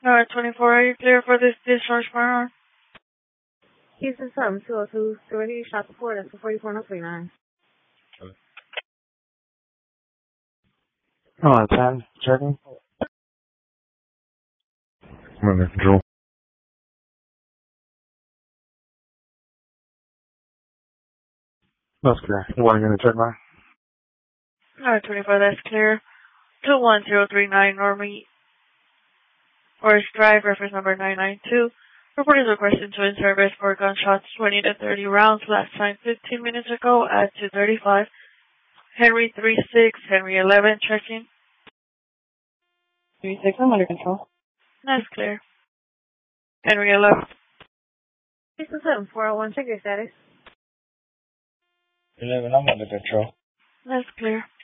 Alright, 24, are you clear for this discharge firearm? Houston 7202, security shot support at 44139. Oh, 10, checking. I'm under control. That's clear. You want to get a check line? Alright, 24, that's clear. 21039 Normie Forest Drive, reference number 992. Report is requested to in-service for gunshots 20 to 30 rounds, last time 15 minutes ago at 2:35. Henry 36, Henry 11, checking. 36, I'm under control. That's clear. Henry 11. Houston 7401, check your status. 11, I'm under control. That's clear.